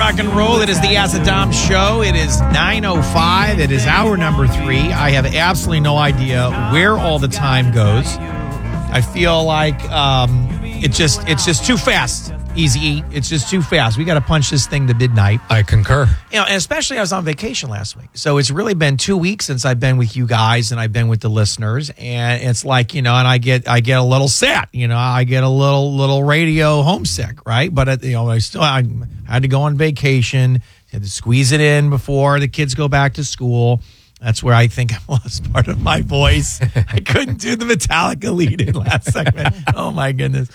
rock and roll. It is the Acid Dom Show. It is 9:05. It is hour number 3. I have absolutely no idea where all the time goes. I feel like it's just too fast. Easy. It's just too fast. We got to punch this thing to midnight. I concur. And especially I was on vacation last week. So it's really been 2 weeks since I've been with you guys and I've been with the listeners. And it's like, and I get a little sad, I get a little radio homesick, right? But, I had to go on vacation, had to squeeze it in before the kids go back to school. That's where I think I lost part of my voice. I couldn't do the Metallica lead in last segment. Oh, my goodness.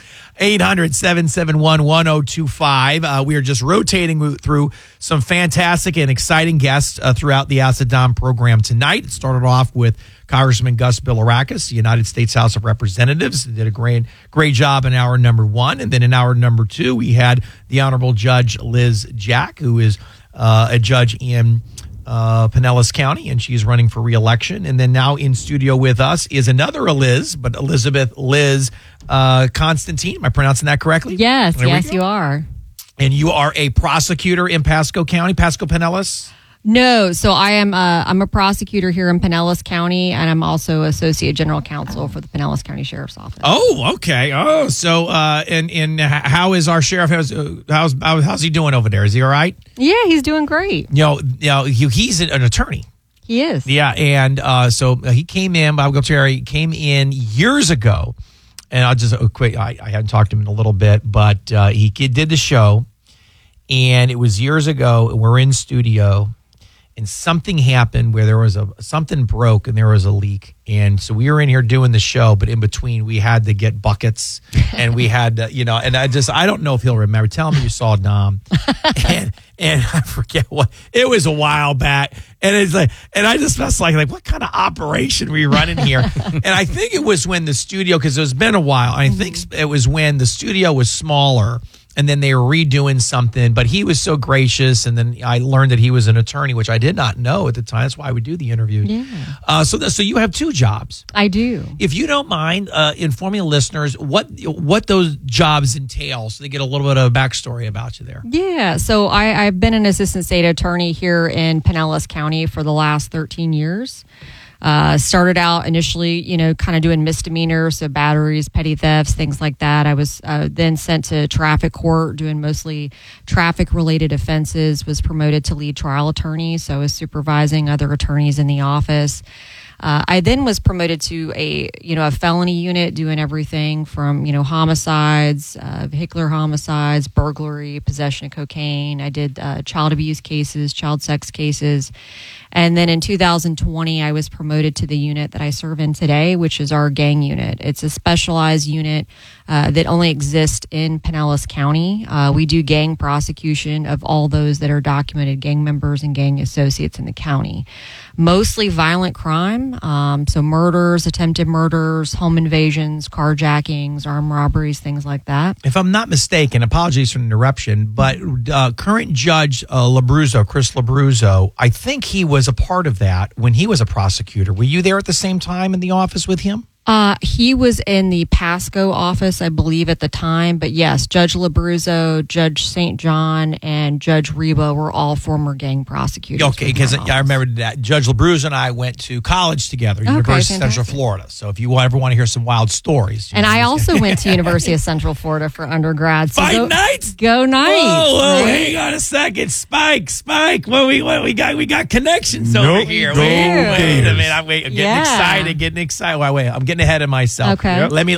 800-771-1025. We are just rotating through some fantastic and exciting guests throughout the Acid Dom program tonight. It started off with Congressman Gus Bilirakis, the United States House of Representatives. Did a great job in hour number 1. And then in hour number 2, we had the Honorable Judge Liz Jack, who is a judge in Pinellas County, and she's running for re-election. And then now in studio with us is another Liz, but Elizabeth Liz Constantine. Am I pronouncing that correctly? Yes, you are. And you are a prosecutor in Pasco County, Pasco Pinellas? No, so I'm a prosecutor here in Pinellas County, and I'm also Associate General Counsel for the Pinellas County Sheriff's Office. Oh, okay. Oh, so and how is our sheriff? How's he doing over there? Is he all right? Yeah, he's doing great. He's an attorney. He is. Yeah, and so he came in. Bob Gualtieri came in years ago, and I'll just quick. I hadn't talked to him in a little bit, but he did the show, and it was years ago. And we're in studio. And something happened where something broke and there was a leak. And so we were in here doing the show, but in between we had to get buckets and we had to, and I don't know if he'll remember. Tell me you saw Dom. and I forget what, it was a while back. And it's like, and I just was like, what kind of operation were you running here? And I think it was when the studio, because it's been a while. I think it was when the studio was smaller. And then they were redoing something, but he was so gracious. And then I learned that he was an attorney, which I did not know at the time. That's why we do the interview. Yeah. So you have 2 jobs. I do. If you don't mind informing listeners what those jobs entail, so they get a little bit of a backstory about you there. Yeah. So I've been an assistant state attorney here in Pinellas County for the last 13 years. Started out initially, kind of doing misdemeanors, so batteries, petty thefts, things like that. I was then sent to traffic court doing mostly traffic-related offenses, was promoted to lead trial attorney, so I was supervising other attorneys in the office. I then was promoted to a felony unit, doing everything from, homicides, vehicular homicides, burglary, possession of cocaine. I did child abuse cases, child sex cases. And then in 2020, I was promoted to the unit that I serve in today, which is our gang unit. It's a specialized unit that only exists in Pinellas County. We do gang prosecution of all those that are documented gang members and gang associates in the county. Mostly violent crime, so murders, attempted murders, home invasions, carjackings, armed robberies, things like that. If I'm not mistaken, apologies for the interruption, but current Judge Chris Labruzzo, I think he was a part of that when he was a prosecutor. Were you there at the same time in the office with him? He was in the Pasco office, I believe, at the time. But yes, Judge Labruzzo, Judge St. John, and Judge Reba were all former gang prosecutors. Okay, because I remember that Judge Labruzzo and I went to college together, University of Central Florida. So if you ever want to hear some wild stories. And I also went to University of Central Florida for undergrad. So Fight Knights? Go Knights. Whoa, hang on a second. Spike. What we got? We got connections over here. Wait a minute. I'm getting excited. Wait. I'm getting ahead of myself. Okay. Yep. Let me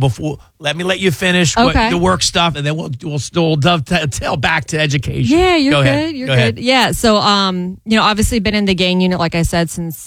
let you finish the work stuff, and then we'll still dovetail back to education. Yeah, you're Go good. ahead. You're Go good. ahead. Yeah. So, obviously been in the gang unit, like I said, since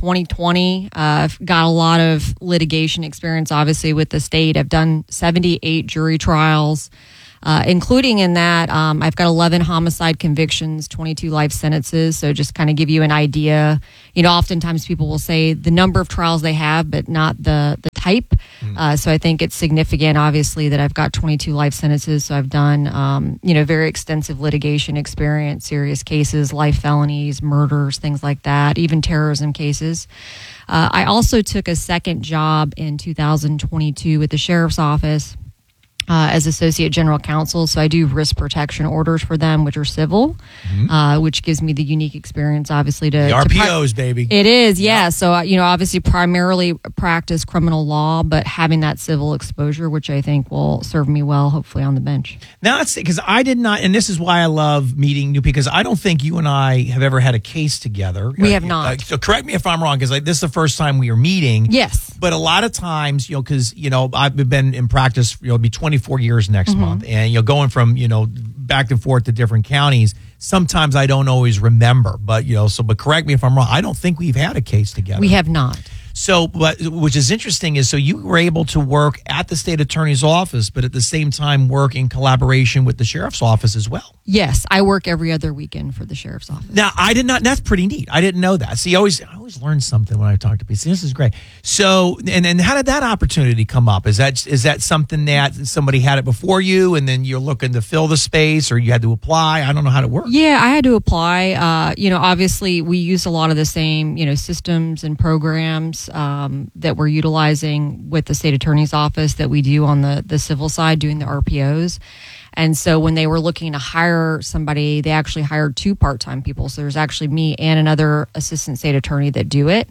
2020. I've got a lot of litigation experience, obviously, with the state. I've done 78 jury trials. Including in that, I've got 11 homicide convictions, 22 life sentences. So just kind of give you an idea. Oftentimes people will say the number of trials they have, but not the type. So I think it's significant, obviously, that I've got 22 life sentences. So I've done, very extensive litigation experience, serious cases, life felonies, murders, things like that, even terrorism cases. I also took a second job in 2022 with the sheriff's office. as associate general counsel. So I do risk protection orders for them, which are civil, which gives me the unique experience, obviously, to The RPOs, baby. It is, yeah. So, obviously primarily practice criminal law, but having that civil exposure, which I think will serve me well, hopefully, on the bench. Now, that's because I did not, and this is why I love meeting new, because I don't think you and I have ever had a case together. We have not. So correct me if I'm wrong, because this is the first time we are meeting. Yes. But a lot of times, because, I've been in practice, it'll be 24 years next month. And, going from, back and forth to different counties, sometimes I don't always remember. But, but correct me if I'm wrong. I don't think we've had a case together. We have not. So, but which is interesting is, so you were able to work at the state attorney's office, but at the same time work in collaboration with the sheriff's office as well. Yes, I work every other weekend for the sheriff's office. Now, I did not. That's pretty neat. I didn't know that. See, I always learn something when I talk to people. See, this is great. So, and how did that opportunity come up? Is that something that somebody had it before you, and then you're looking to fill the space, or you had to apply? I don't know how to work. Yeah, I had to apply. Obviously, we use a lot of the same, systems and programs that we're utilizing with the state attorney's office that we do on the civil side, doing the RPOs. And so when they were looking to hire somebody, they actually hired 2 part-time people. So there's actually me and another assistant state attorney that do it.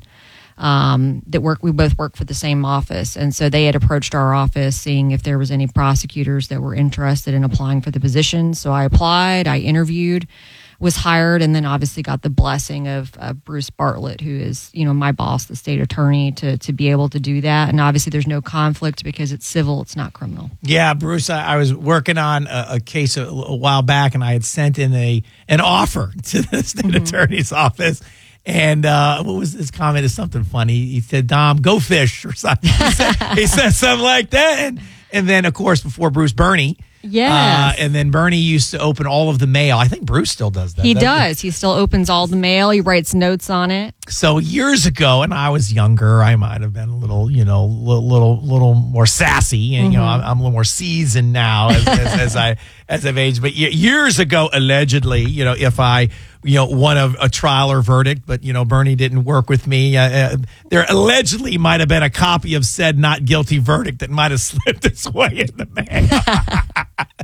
We both work for the same office. And so they had approached our office seeing if there was any prosecutors that were interested in applying for the position. So I applied, I interviewed, was hired, and then obviously got the blessing of Bruce Bartlett, who is, my boss, the state attorney, to be able to do that. And obviously there's no conflict because it's civil, it's not criminal. Yeah, Bruce, I was working on a case a while back, and I had sent in an offer to the state attorney's office. And what was his comment? Is something funny. He said, "Dom, go fish," or something. He said something like that. And then, of course, before Bruce, Bernie. Yes. And then Bernie used to open all of the mail. I think Bruce still does that. He does. He still opens all the mail. He writes notes on it. So years ago, and I was younger, I might have been a little, little more sassy, and I'm a little more seasoned now as I've aged. But years ago, allegedly, if I won a trial or verdict, but Bernie didn't work with me. There allegedly might have been a copy of said not guilty verdict that might have slipped its way in the mail.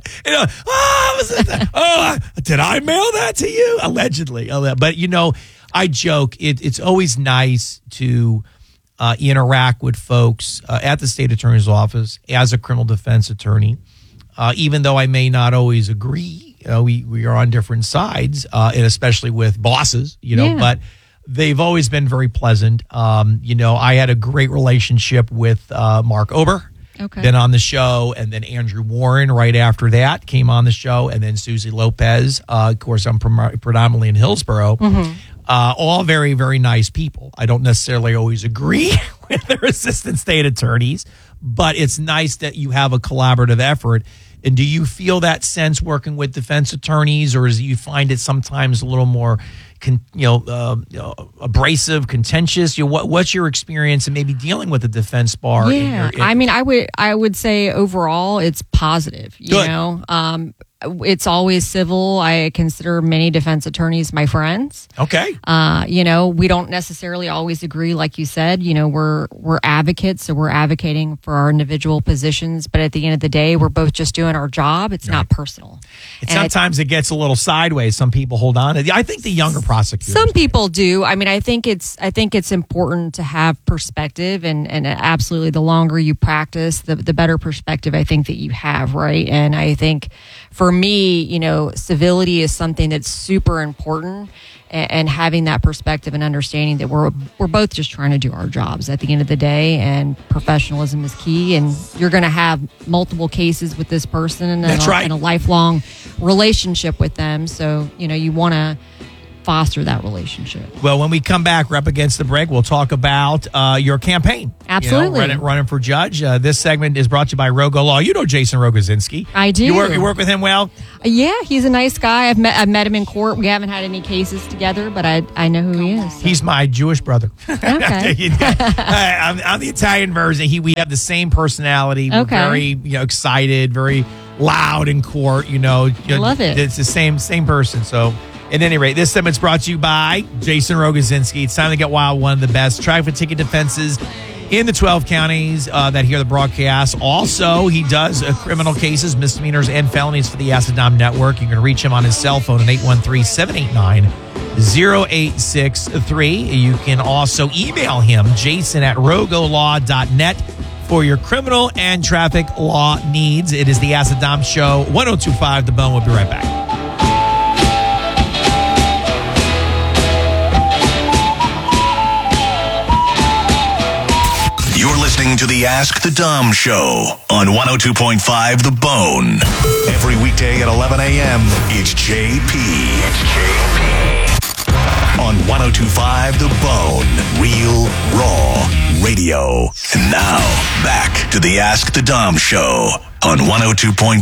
Did I mail that to you? Allegedly. But I joke. It's always nice to interact with folks at the state attorney's office as a criminal defense attorney, even though I may not always agree. We are on different sides, and especially with bosses, but they've always been very pleasant. I had a great relationship with Mark Ober. Okay. Been on the show, and then Andrew Warren right after that came on the show, and then Susie Lopez. Of course, I'm predominantly in Hillsborough. All very, very nice people. I don't necessarily always agree with their assistant state attorneys, but it's nice that you have a collaborative effort. And do you feel that sense working with defense attorneys, or do you find it sometimes a little more, abrasive, contentious? What's your experience in maybe dealing with the defense bar? Yeah, I would say overall it's positive. Good. It's always civil. I consider many defense attorneys my friends. Okay. We don't necessarily always agree, like you said. We're advocates, so we're advocating for our individual positions. But at the end of the day, we're both just doing our job. It's not personal. Sometimes it gets a little sideways. Some people hold on. I think the younger prosecutors. Some people do. I think it's important to have perspective, and absolutely, the longer you practice, the better perspective I think that you have, right? And I think for me, civility is something that's super important, and having that perspective and understanding that we're both just trying to do our jobs at the end of the day, and professionalism is key. And you're going to have multiple cases with this person, and a lifelong relationship with them. So, you want to foster that relationship. Well, when we come back, we're up against the break. We'll talk about your campaign. Absolutely. Running for judge. This segment is brought to you by Rogo Law. You know Jason Rogozinski. I do. You work with him well? Yeah, he's a nice guy. I've met him in court. We haven't had any cases together, but I know who he is. So. He's my Jewish brother. Okay. I'm the Italian version. We have the same personality. We're very excited, very loud in court. Love it. It's the same person. So. At any rate, this segment's brought to you by Jason Rogozinski. It's time to get wild, one of the best traffic ticket defenses in the 12 counties that hear the broadcast. Also, he does criminal cases, misdemeanors, and felonies for the Ask the Dom Network. You can reach him on his cell phone at 813-789-0863. You can also email him, jason@rogolaw.net, for your criminal and traffic law needs. It is the Ask the Dom Show, 102.5 The Bone. We'll be right back. You're listening to the Ask the Dom Show on 102.5 The Bone. Every weekday at 11 a.m., it's JP. On 102.5 The Bone. Real, raw radio. And now, back to the Ask the Dom Show on 102.5